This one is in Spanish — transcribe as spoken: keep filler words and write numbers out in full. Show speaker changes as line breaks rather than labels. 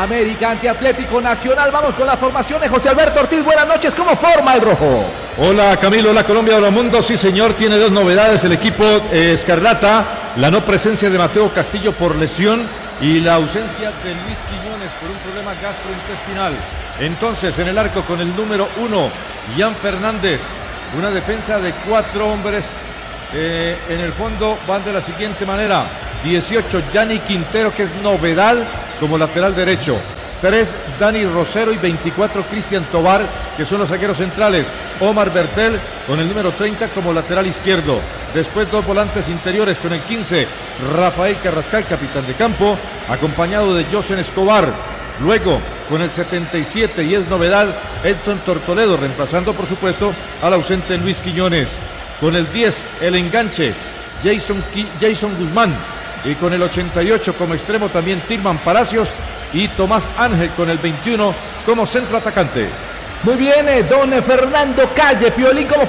América ante Atlético Nacional. Vamos con la formación de José Alberto Ortiz. Buenas noches, ¿cómo forma el rojo?
Hola Camilo, hola Colombia, hola mundo. Sí señor, tiene dos novedades el equipo eh, Escarlata. La no presencia de Mateo Castillo por lesión y la ausencia de Luis Quiñones por un problema gastrointestinal. Entonces en el arco con el número uno, Ian Fernández. Una defensa de cuatro hombres. Eh, en el fondo van de la siguiente manera: dieciocho, Yanni Quintero, que es novedad como lateral derecho. tres, Dani Rosero, y veinticuatro, Cristian Tobar, que son los zagueros centrales. Omar Bertel con el número treinta como lateral izquierdo. Después dos volantes interiores con el quince, Rafael Carrascal, capitán de campo, acompañado de Josen Escobar. Luego con el setenta y siete, y es novedad, Edson Tortoledo, reemplazando por supuesto al ausente Luis Quiñones. Con el diez, el enganche, Jason, Jason Guzmán. Y con el ochenta y ocho como extremo también Tilman Palacios, y Tomás Ángel con el veintiuno como centro atacante.
Muy bien, eh, don Fernando Calle, Piolín, como